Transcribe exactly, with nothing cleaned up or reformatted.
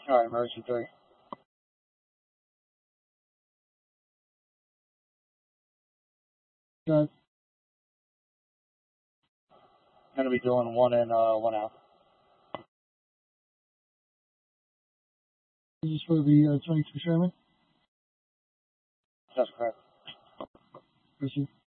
All right, emergency three. Good. I'm gonna be doing one in, uh, one out. This is for the uh, twenty-two Sherman. That's correct. Proceed.